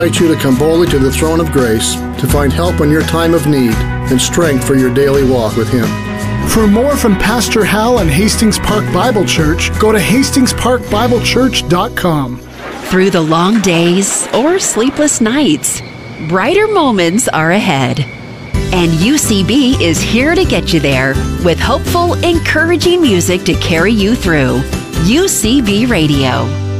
invite you to come boldly to the throne of grace to find help in your time of need and strength for your daily walk with Him. For more from Pastor Hal and Hastings Park Bible Church, go to HastingsParkBibleChurch.com. Through the long days or sleepless nights, brighter moments are ahead. And UCB is here to get you there with hopeful, encouraging music to carry you through. UCB Radio.